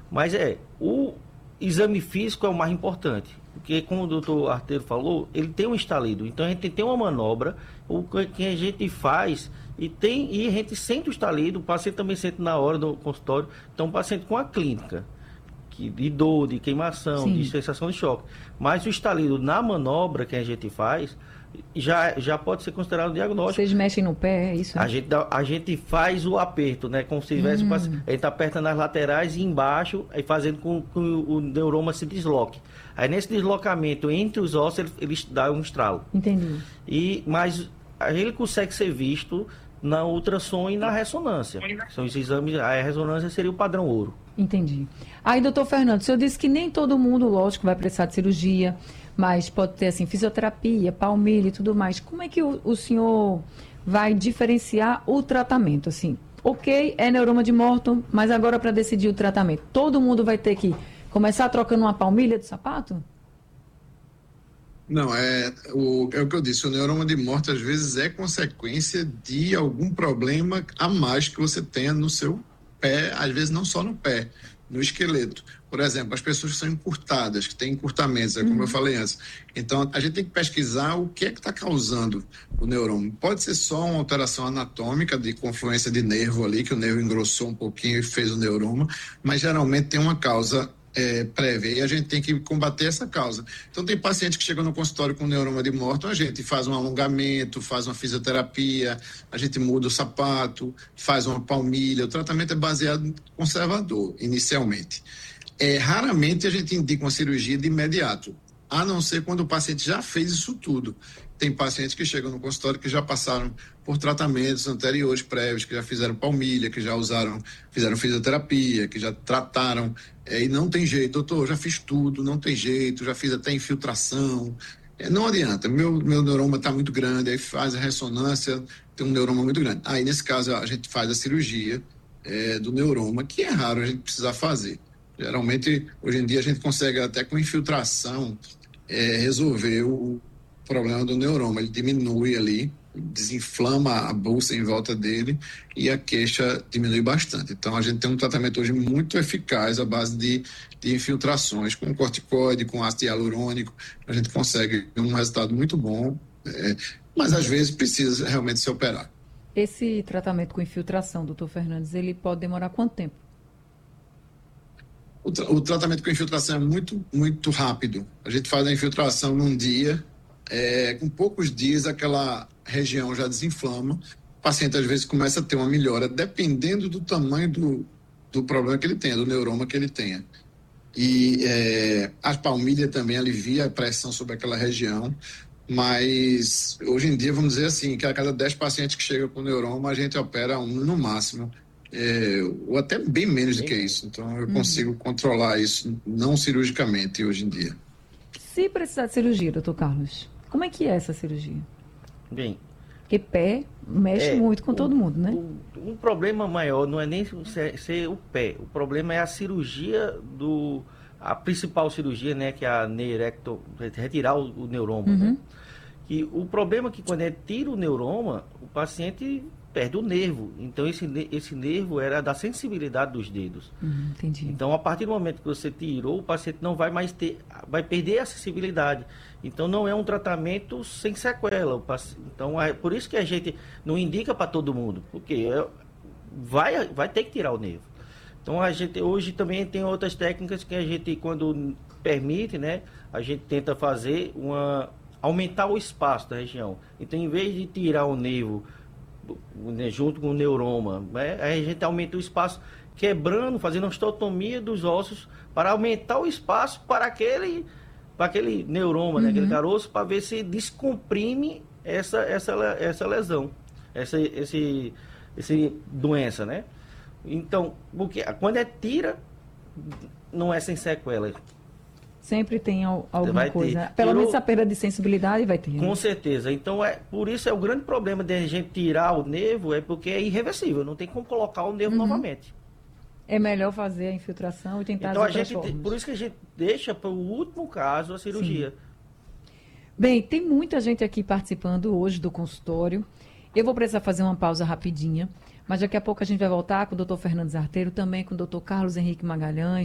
Mas o exame físico é o mais importante, porque como o doutor Arteiro falou, ele tem um estalido, então a gente tem uma manobra, o que a gente faz, e a gente sente o estalido, o paciente também sente na hora do consultório, então o paciente com a clínica, de dor, de queimação, de Sim. sensação de choque, mas o estalido na manobra que a gente faz, já pode ser considerado um diagnóstico. Vocês mexem no pé, é isso? É? A gente faz o aperto, né? Como se tivesse a gente está apertando as laterais e embaixo, aí fazendo com que o neuroma se desloque. Aí nesse deslocamento entre os ossos, ele dá um estralo. Entendi. Mas ele consegue ser visto na ultrassom e na ressonância. São os exames, a ressonância seria o padrão ouro. Entendi. Aí, doutor Fernando, o senhor disse que nem todo mundo, lógico, vai precisar de cirurgia, mas pode ter, assim, fisioterapia, palmilha e tudo mais. Como é que o senhor vai diferenciar o tratamento, assim? Ok, é neuroma de Morton, mas agora para decidir o tratamento, todo mundo vai ter que começar trocando uma palmilha do sapato? Não, é o que eu disse, o neuroma de morte às vezes é consequência de algum problema a mais que você tenha no seu pé, às vezes não só no pé, no esqueleto. Por exemplo, as pessoas que são encurtadas, que têm encurtamentos, como eu falei antes. Então, a gente tem que pesquisar o que é que está causando o neuroma. Pode ser só uma alteração anatômica de confluência de nervo ali, que o nervo engrossou um pouquinho e fez o neuroma, mas geralmente tem uma causa prévia, e a gente tem que combater essa causa. Então, tem pacientes que chegam no consultório com neuroma de Morton, a gente faz um alongamento, faz uma fisioterapia, a gente muda o sapato, faz uma palmilha, o tratamento é baseado conservador, inicialmente. Raramente a gente indica uma cirurgia de imediato, a não ser quando o paciente já fez isso tudo. Tem pacientes que chegam no consultório que já passaram por tratamentos anteriores, prévios, que já fizeram palmilha, que já fizeram fisioterapia, que já trataram, e não tem jeito, doutor, já fiz tudo, não tem jeito, já fiz até infiltração. Não adianta, meu neuroma está muito grande, aí faz a ressonância, tem um neuroma muito grande. Aí, nesse caso, a gente faz a cirurgia do neuroma, que é raro a gente precisar fazer. Geralmente, hoje em dia, a gente consegue até com infiltração resolver o problema do neuroma. Ele diminui ali, desinflama a bolsa em volta dele e a queixa diminui bastante. Então, a gente tem um tratamento hoje muito eficaz à base de infiltrações, com corticoide, com ácido hialurônico. A gente consegue um resultado muito bom, mas às vezes precisa realmente se operar. Esse tratamento com infiltração, doutor Fernandes, ele pode demorar quanto tempo? O tratamento com infiltração é muito, muito rápido. A gente faz a infiltração num dia, com poucos dias aquela região já desinflama. O paciente às vezes começa a ter uma melhora, dependendo do tamanho do problema que ele tenha, do neuroma que ele tenha. E a palmilha também alivia a pressão sobre aquela região, mas hoje em dia, vamos dizer assim, que a cada 10 pacientes que chegam com neuroma, a gente opera um no máximo. Ou até bem menos do que isso. Então, eu consigo controlar isso não cirurgicamente hoje em dia. Se precisar de cirurgia, doutor Carlos, como é que é essa cirurgia? Bem, Porque pé mexe muito com todo mundo, né? O problema maior não é nem ser o pé. O problema é a cirurgia a principal cirurgia, né, que é a retirar o neuroma, né? E o problema é que quando tira o neuroma, o paciente perde o nervo. Então, esse nervo era da sensibilidade dos dedos. Entendi. Então, a partir do momento que você tirou, o paciente não vai mais vai perder a sensibilidade. Então, não é um tratamento sem sequela. Então, por isso que a gente não indica para todo mundo, porque vai ter que tirar o nervo. Então, a gente hoje também tem outras técnicas que a gente, quando permite, né, a gente tenta fazer aumentar o espaço da região. Então, em vez de tirar o nervo junto com o neuroma, né, a gente aumenta o espaço, quebrando, fazendo uma osteotomia dos ossos para aumentar o espaço para aquele neuroma, né, aquele caroço, para ver se descomprime essa lesão, essa doença, né? Então, porque quando tira, não é sem sequela. Sempre tem alguma coisa. Pelo menos a perda de sensibilidade vai ter. Com certeza. Então, por isso é o grande problema de a gente tirar o nervo, é porque é irreversível, não tem como colocar o nervo novamente. É melhor fazer a infiltração e tentar então, as outras formas. Por isso que a gente deixa para o último caso a cirurgia. Sim. Bem, tem muita gente aqui participando hoje do consultório. Eu vou precisar fazer uma pausa rapidinha, mas daqui a pouco a gente vai voltar com o doutor Fernandes Arteiro, também com o doutor Carlos Henrique Magalhães,